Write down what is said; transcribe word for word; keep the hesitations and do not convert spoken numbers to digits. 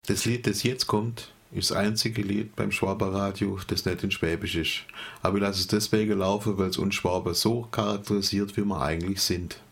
Das Lied, das jetzt kommt, ist das einzige Lied beim Schwaberradio, das nicht in Schwäbisch ist. Aber ich lasse es deswegen laufen, weil es uns Schwaber so charakterisiert, wie wir eigentlich sind.